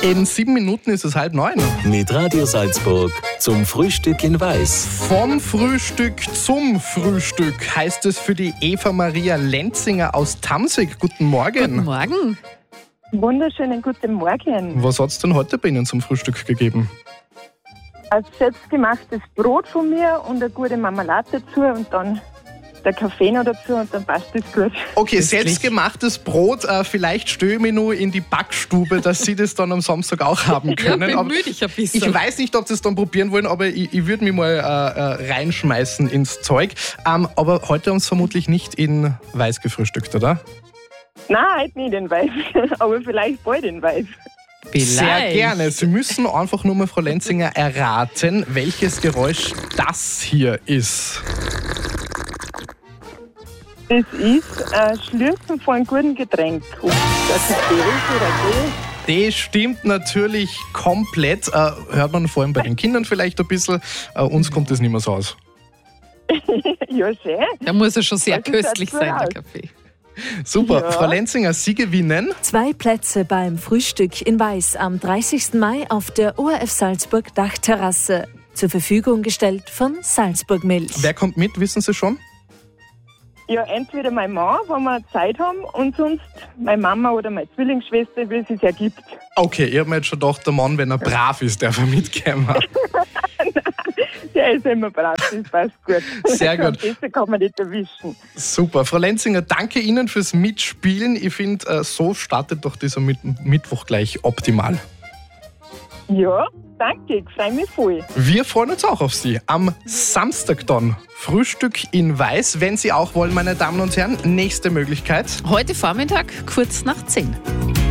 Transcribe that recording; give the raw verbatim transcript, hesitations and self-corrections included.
In sieben Minuten ist es halb neun. Mit Radio Salzburg zum Frühstück in Weiß. Vom Frühstück zum Frühstück heißt es für die Eva Maria Lenzinger aus Tamsig. Guten Morgen. Guten Morgen. Wunderschönen guten Morgen. Was hat es denn heute bei Ihnen zum Frühstück gegeben? Ein selbstgemachtes Brot von mir und eine gute Marmelade dazu und dann der Kaffee noch dazu und dann passt es gut. Okay, selbstgemachtes Brot. Äh, vielleicht störe ich mich nur in die Backstube, dass Sie das dann am Samstag auch haben können. Ja, Aber bemühe dich ein bisschen. ich weiß nicht, ob Sie es dann probieren wollen, aber ich, ich würde mich mal äh, äh, reinschmeißen ins Zeug. Ähm, aber heute haben Sie vermutlich nicht in Weiß gefrühstückt, oder? Nein, heute nicht in Weiß, aber vielleicht bald in Weiß. Vielleicht. Sehr gerne. Sie müssen einfach nur mal, Frau Lenzinger, erraten, welches Geräusch das hier ist. Das ist ein Schlürfen von einem guten Getränk. Ob das ist Bier oder Tee. Das stimmt natürlich komplett. Äh, hört man vor allem bei den Kindern vielleicht ein bisschen. Äh, uns kommt das nicht mehr so aus. Ja, schön. Da muss er schon sehr Das sieht köstlich gut sein, der aus. Kaffee. Super. Ja. Frau Lenzinger, Sie gewinnen. Zwei Plätze beim Frühstück in Weiß am dreißigsten Mai auf der O R F Salzburg Dachterrasse. Zur Verfügung gestellt von Salzburg Milch. Wer kommt mit, wissen Sie schon? Ja, entweder mein Mann, wenn wir Zeit haben, und sonst meine Mama oder meine Zwillingsschwester, wie es sich ergibt. Okay, ich habe mir jetzt schon gedacht, der Mann, wenn er brav ist, darf er mitkommen. Der ist immer brav, das passt gut. Sehr gut. Besser kann man nicht erwischen. Super. Frau Lenzinger, danke Ihnen fürs Mitspielen. Ich finde, äh, so startet doch dieser Mit- Mittwoch gleich optimal. Ja, danke, ich freue mich voll. Wir freuen uns auch auf Sie. Am Samstag dann Frühstück in Weiß. Wenn Sie auch wollen, meine Damen und Herren, nächste Möglichkeit. Heute Vormittag, kurz nach zehn.